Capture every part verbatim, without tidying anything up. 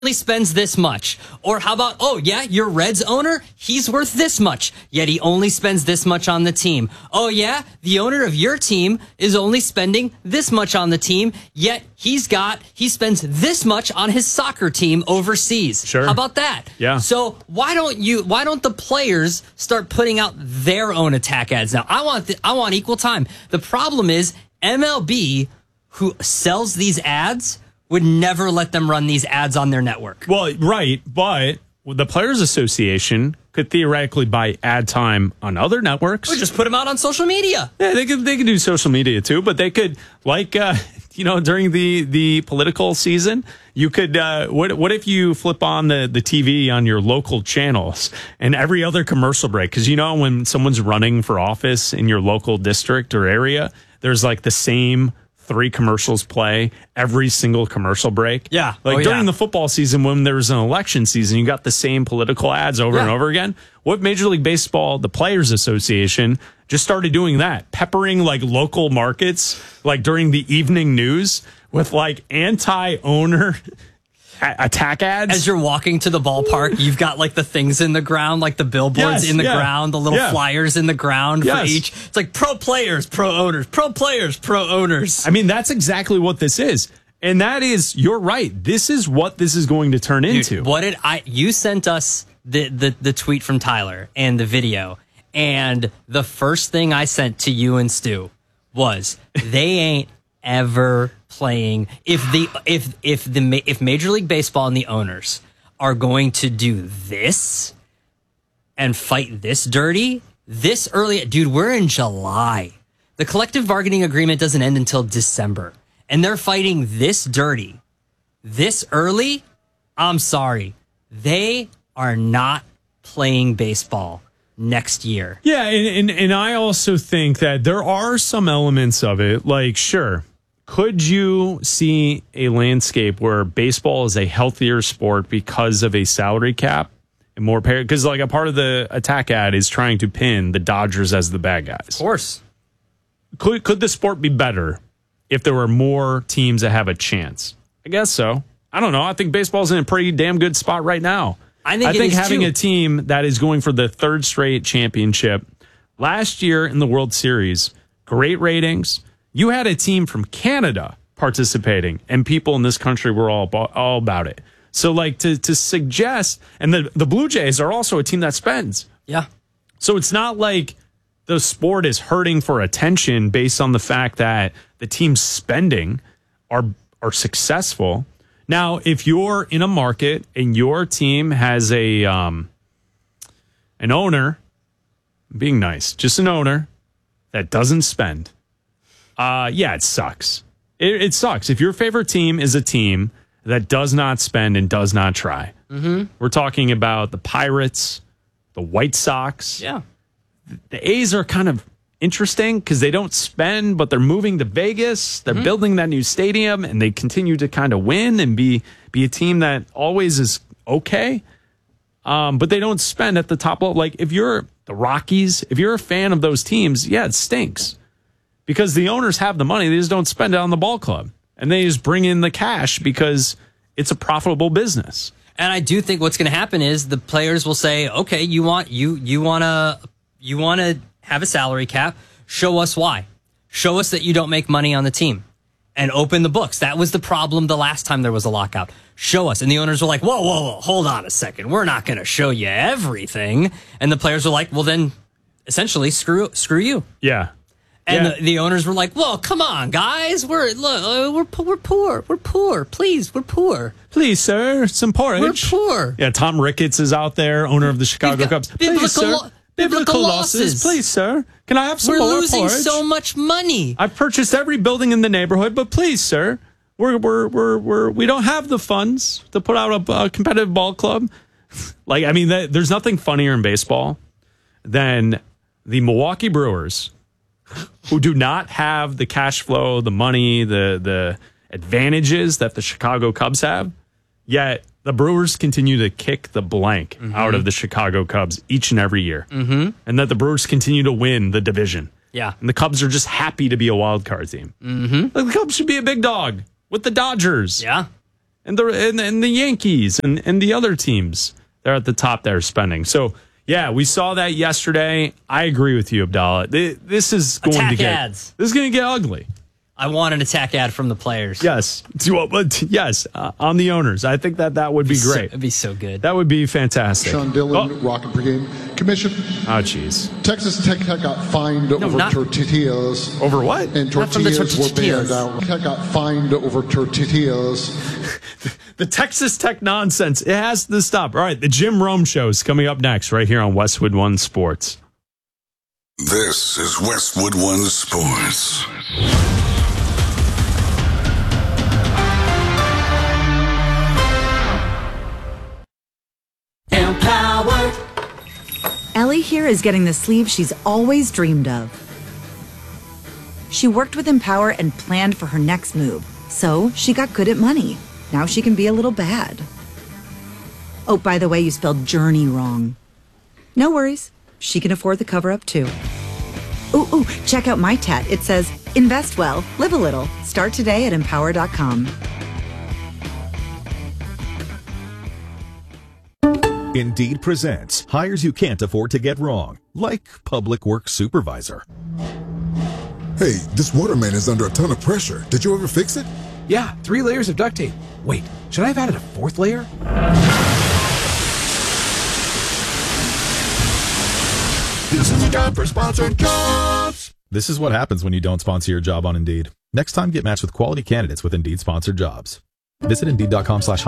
only spends this much. Or how about, oh yeah, your Reds owner, he's worth this much, yet he only spends this much on the team. Oh yeah, the owner of your team is only spending this much on the team, yet he's got, he spends this much on his soccer team overseas. Sure. How about that? Yeah. So why don't you, why don't the players start putting out their own attack ads now? I want, the, I want equal time. The problem is M L B, who sells these ads, would never let them run these ads on their network. Well, right, but the Players Association could theoretically buy ad time on other networks. Or just put them out on social media. Yeah, they could they could do social media too, but they could, like, uh, you know, during the, the political season, you could, uh, what what if you flip on the, the T V on your local channels and every other commercial break? Because, you know, when someone's running for office in your local district or area, there's like the same three commercials play every single commercial break. Yeah. Like oh, during yeah. the football season, when there was an election season, you got the same political ads over yeah. and over again. What if Major League Baseball, the Players Association, just started doing that, peppering like local markets, like during the evening news with like anti-owner attack ads? As you're walking to the ballpark, you've got like the things in the ground, like the billboards Yes, in the yeah. ground, the little Yeah. flyers in the ground Yes. for each. It's like pro players, pro owners, pro players, pro owners. I mean, that's exactly what this is. And that is, you're right. This is what this is going to turn Dude, into. what did I, you sent us the, the, the tweet from Tyler and the video. And the first thing I sent to you and Stu was they ain't ever playing. If the, if, if the, if Major League Baseball and the owners are going to do this and fight this dirty, this early, dude, we're in July. The collective bargaining agreement doesn't end until December. And they're fighting this dirty, this early. I'm sorry. They are not playing baseball next year. Yeah, and, and, and I also think that there are some elements of it. Like, sure, could you see a landscape where baseball is a healthier sport because of a salary cap and more pay? Because like a part of the attack ad is trying to pin the Dodgers as the bad guys. Of course. Could could the sport be better if there were more teams that have a chance? I guess so. I don't know. I think baseball's in a pretty damn good spot right now. I think, I it think is having too. a team that is going for the third straight championship last year in the World Series, great ratings. You had a team from Canada participating, and people in this country were all about, all about it. So, like to to suggest, and the the Blue Jays are also a team that spends. Yeah. So it's not like the sport is hurting for attention based on the fact that the teams spending are are successful. Now, if you're in a market and your team has a um, an owner, being nice, just an owner that doesn't spend, uh, yeah, it sucks. It, it sucks. If your favorite team is a team that does not spend and does not try, Mm-hmm. we're talking about the Pirates, the White Sox. Yeah. The A's are kind of interesting because they don't spend, but they're moving to Vegas. They're Mm-hmm. building that new stadium, and they continue to kind of win and be be a team that always is okay. Um, but they don't spend at the top level. Like if you're the Rockies, if you're a fan of those teams, yeah, it stinks because the owners have the money. They just don't spend it on the ball club, and they just bring in the cash because it's a profitable business. And I do think what's going to happen is the players will say, okay, you want you you want to you want to have a salary cap. Show us why. Show us that you don't make money on the team and open the books. That was the problem the last time there was a lockout. Show us. And the owners were like, whoa, whoa, whoa, hold on a second. We're not going to show you everything. And the players were like, well, then essentially screw screw you. Yeah. And Yeah. the, the owners were like, well, come on, guys. We're look, uh, we're po- we're poor. We're poor. Please, we're poor. Please, sir, some porridge. We're poor. Yeah, Tom Ricketts is out there, owner of the Chicago We've got Cubs. biblical Please, sir. lo- biblical losses. Please, sir. Can I have some We're more losing porridge? so much money. I've purchased every building in the neighborhood, but please, sir, we're we're we're we're we don't have the funds to put out a, a competitive ball club. Like, I mean, that, there's nothing funnier in baseball than the Milwaukee Brewers, who do not have the cash flow, the money, the the advantages that the Chicago Cubs have. Yet the Brewers continue to kick the blank mm-hmm. out of the Chicago Cubs each and every year. Mm-hmm. And that the Brewers continue to win the division. Yeah. And the Cubs are just happy to be a wild card team. Mm-hmm. Like the Cubs should be a big dog with the Dodgers. Yeah. and the and, and the Yankees and, and the other teams. They're at the top there spending. So, yeah, we saw that yesterday. I agree with you, Abdallah. This is going attack to get ads. This is going to get ugly. I want an attack ad from the players. Yes, yes, uh, on the owners. I think that that would be great. So, it'd be so good. That would be fantastic. Sean Dillon, oh. Rocket Brigade Commission. Oh, jeez. Texas Tech got fined no, over not, tortillas. Over what? And tortillas, were banned out. Tech got fined over tortillas. The Texas Tech nonsense. It has to stop. All right, the Jim Rome Show is coming up next right here on Westwood One Sports. This is Westwood One Sports. Empowered. Ellie here is getting the sleeve she's always dreamed of. She worked with Empower and planned for her next move, so she got good at money. Now she can be a little bad. Oh, by the way, you spelled journey wrong. No worries. She can afford the cover-up, too. Ooh, ooh, check out my tat. It says, invest well, live a little. Start today at empower dot com. Indeed presents hires you can't afford to get wrong, like public works supervisor. Hey, this water main is under a ton of pressure. Did you ever fix it? Yeah, three layers of duct tape. Wait, should I have added a fourth layer? This is a job for sponsored jobs. This is what happens when you don't sponsor your job on Indeed. Next time, get matched with quality candidates with Indeed sponsored jobs. Visit Indeed dot com slash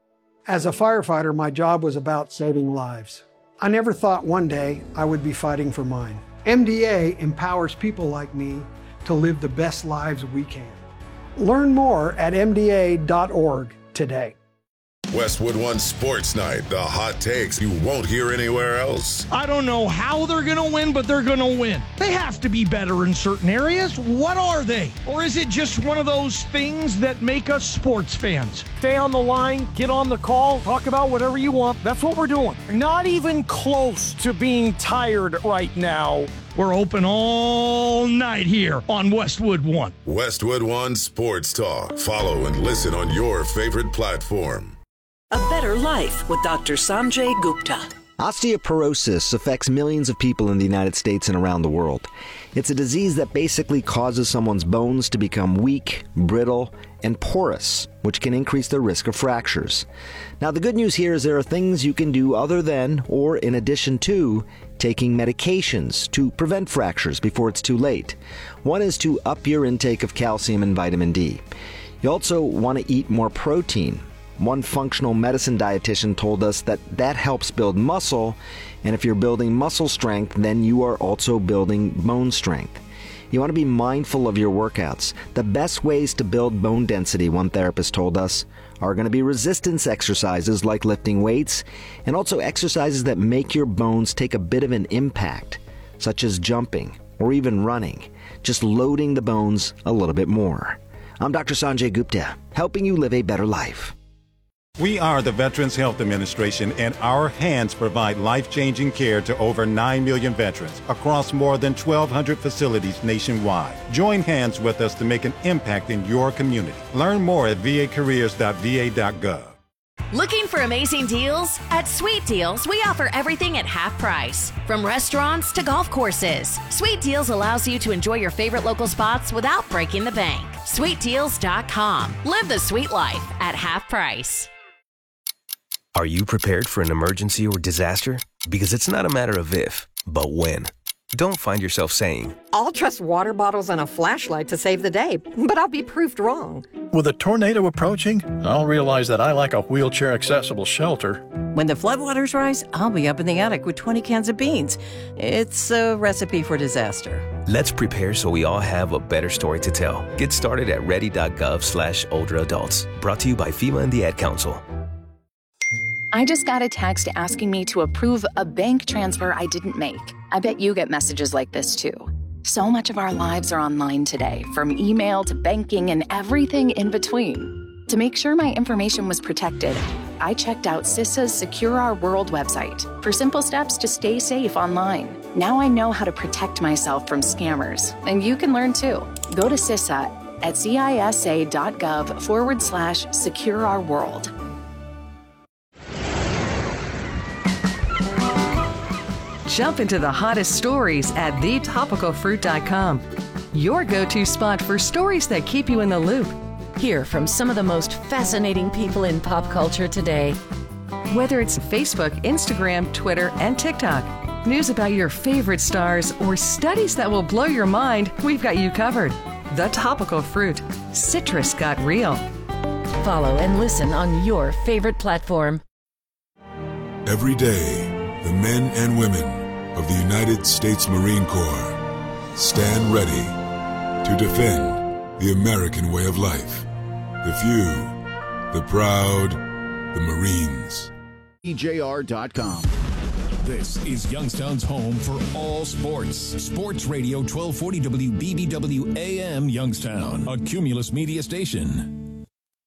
As a firefighter, my job was about saving lives. I never thought one day I would be fighting for mine. M D A empowers people like me to live the best lives we can. Learn more at M D A dot org today. Westwood One Sports Night, the hot takes you won't hear anywhere else. I don't know how they're going to win, but they're going to win. They have to be better in certain areas. What are they? Or is it just one of those things that make us sports fans? Stay on the line, get on the call, talk about whatever you want. That's what we're doing. Not even close to being tired right now. We're open all night here on Westwood One. Westwood One Sports Talk. Follow and listen on your favorite platform. A better life with Doctor Sanjay Gupta. Osteoporosis affects millions of people in the United States and around the world. It's a disease that basically causes someone's bones to become weak, brittle, and porous, which can increase the risk of fractures. Now, the good news here is there are things you can do other than, or in addition to, taking medications to prevent fractures before it's too late. One is to up your intake of calcium and vitamin D. You also want to eat more protein. One functional medicine dietitian told us that that helps build muscle, and if you're building muscle strength, then you are also building bone strength. You want to be mindful of your workouts. The best ways to build bone density, one therapist told us, are going to be resistance exercises like lifting weights, and also exercises that make your bones take a bit of an impact, such as jumping or even running, just loading the bones a little bit more. I'm Doctor Sanjay Gupta, helping you live a better life. We are the Veterans Health Administration, and our hands provide life-changing care to over nine million veterans across more than twelve hundred facilities nationwide. Join hands with us to make an impact in your community. Learn more at v a careers dot v a dot gov. Looking for amazing deals? At Sweet Deals, we offer everything at half price. From restaurants to golf courses, Sweet Deals allows you to enjoy your favorite local spots without breaking the bank. sweet deals dot com. Live the sweet life at half price. Are you prepared for an emergency or disaster? Because it's not a matter of if, but when. Don't find yourself saying, I'll trust water bottles and a flashlight to save the day, but I'll be proved wrong. With a tornado approaching, I'll realize that I lack a wheelchair-accessible shelter. When the floodwaters rise, I'll be up in the attic with twenty cans of beans. It's a recipe for disaster. Let's prepare so we all have a better story to tell. Get started at ready dot gov slash older adults. Brought to you by FEMA and the Ad Council. I just got a text asking me to approve a bank transfer I didn't make. I bet you get messages like this too. So much of our lives are online today, from email to banking and everything in between. To make sure my information was protected, I checked out CISA's Secure Our World website for simple steps to stay safe online. Now I know how to protect myself from scammers, and you can learn too. Go to CISA at cisa.gov forward slash secure our world. Jump into the hottest stories at the topical fruit dot com. Your go-to spot for stories that keep you in the loop. Hear from some of the most fascinating people in pop culture today. Whether it's Facebook, Instagram, Twitter, and TikTok, news about your favorite stars, or studies that will blow your mind, we've got you covered. The Topical Fruit. Citrus got real. Follow and listen on your favorite platform. Every day, the men and women of the United States Marine Corps stand ready to defend the American way of life. The few, the proud, the Marines. E J R dot com. This is Youngstown's home for all sports. Sports Radio twelve forty W B B W A M Youngstown, a Cumulus Media station.